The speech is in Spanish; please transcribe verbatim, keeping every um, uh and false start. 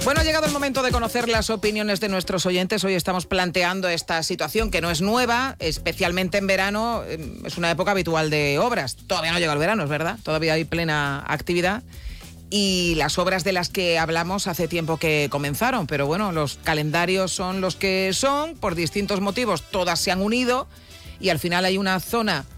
Bueno, ha llegado el momento de conocer las opiniones de nuestros oyentes. Hoy estamos planteando esta situación que no es nueva, especialmente en verano. Es una época habitual de obras. Todavía no llega el verano, es verdad. Todavía hay plena actividad. Y las obras de las que hablamos hace tiempo que comenzaron. Pero bueno, los calendarios son los que son. Por distintos motivos, todas se han unido. Y al final hay una zona